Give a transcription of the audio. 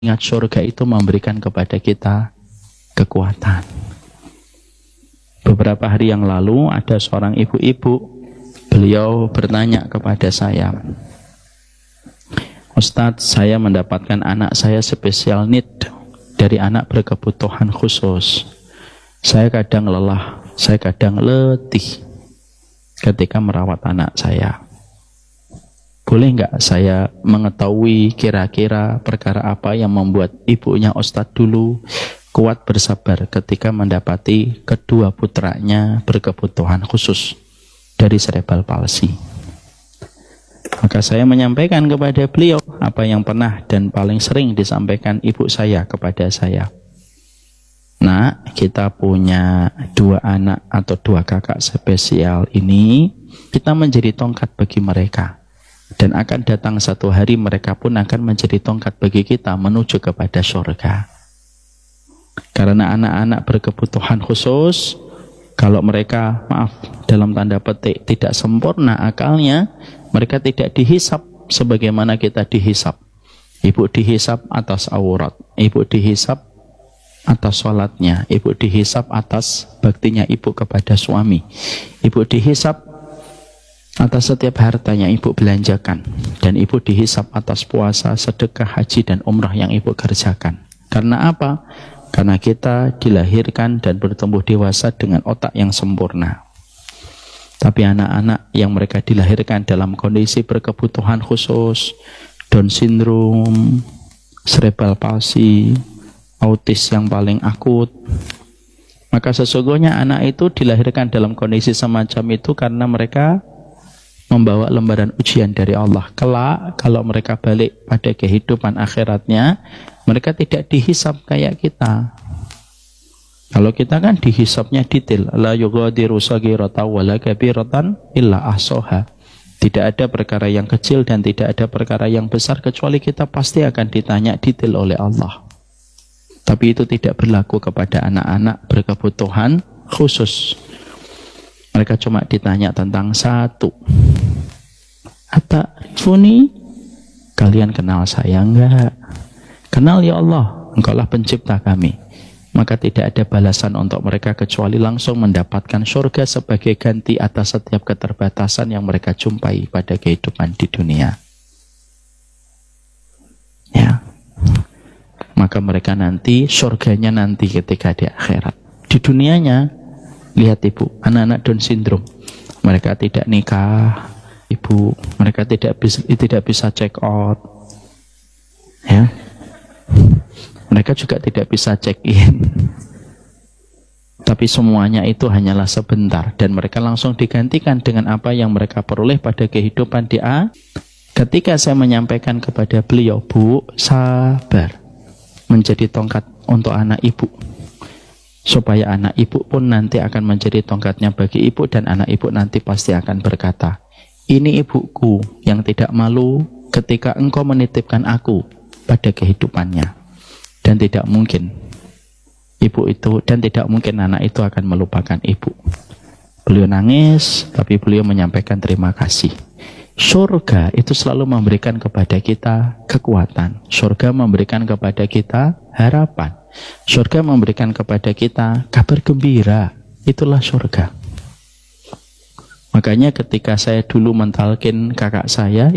Ingat surga itu memberikan kepada kita kekuatan. Beberapa hari yang lalu ada seorang ibu-ibu, beliau bertanya kepada saya, Ustadz, saya mendapatkan anak saya special need dari anak berkebutuhan khusus. Saya kadang lelah, saya kadang letih ketika merawat anak saya. Boleh nggak saya mengetahui kira-kira perkara apa yang membuat ibunya Ustadz dulu kuat bersabar ketika mendapati kedua putranya berkebutuhan khusus dari cerebral palsy? Maka saya menyampaikan kepada beliau apa yang pernah dan paling sering disampaikan ibu saya kepada saya. Nah, kita punya 2 anak atau 2 kakak spesial ini, kita menjadi tongkat bagi mereka. Dan akan datang satu hari mereka pun akan menjadi tongkat bagi kita menuju kepada surga. Karena anak-anak berkebutuhan khusus, kalau mereka, maaf, dalam tanda petik, tidak sempurna akalnya, mereka tidak dihisap sebagaimana kita dihisap. Ibu dihisap atas aurat, ibu dihisap atas sholatnya, ibu dihisap atas baktinya ibu kepada suami, ibu dihisap atas setiap hartanya ibu belanjakan, dan ibu dihisap atas puasa, sedekah, haji, dan umrah yang ibu kerjakan. Karena apa? Karena kita dilahirkan dan bertumbuh dewasa dengan otak yang sempurna. Tapi anak-anak yang mereka dilahirkan dalam kondisi berkebutuhan khusus, Down syndrome, cerebral palsy, autis yang paling akut, maka sesungguhnya anak itu dilahirkan dalam kondisi semacam itu karena mereka membawa lembaran ujian dari Allah. Kelak kalau mereka balik pada kehidupan akhiratnya, mereka tidak dihisap kayak kita. Kalau kita kan dihisapnya detail, la yughadiru shaghiratan wala kabiratan illa ahsaha. Tidak ada perkara yang kecil dan tidak ada perkara yang besar kecuali kita pasti akan ditanya detail oleh Allah. Tapi itu tidak berlaku kepada anak-anak berkebutuhan khusus. Mereka cuma ditanya tentang satu. Ata'rifuni? Kalian kenal saya enggak? Kenal ya Allah, Engkaulah pencipta kami. Maka tidak ada balasan untuk mereka kecuali langsung mendapatkan surga sebagai ganti atas setiap keterbatasan yang mereka jumpai pada kehidupan di dunia. Ya. Maka mereka nanti, surganya nanti ketika di akhirat. Di dunianya, lihat ibu, anak-anak Down syndrome, mereka tidak nikah, ibu, mereka tidak bisa check out, ya, mereka juga tidak bisa check in. Tapi semuanya itu hanyalah sebentar dan mereka langsung digantikan dengan apa yang mereka peroleh pada kehidupan di A. Ketika saya menyampaikan kepada beliau, Bu, sabar, menjadi tongkat untuk anak ibu, supaya anak ibu pun nanti akan menjadi tongkatnya bagi ibu, dan anak ibu nanti pasti akan berkata, ini ibuku yang tidak malu ketika engkau menitipkan aku pada kehidupannya. Dan tidak mungkin ibu itu, dan tidak mungkin anak itu akan melupakan ibu. Beliau nangis, tapi beliau menyampaikan terima kasih. Surga itu selalu memberikan kepada kita kekuatan. Surga memberikan kepada kita harapan. Surga memberikan kepada kita kabar gembira. Itulah surga. Makanya ketika saya dulu mentalkin kakak saya,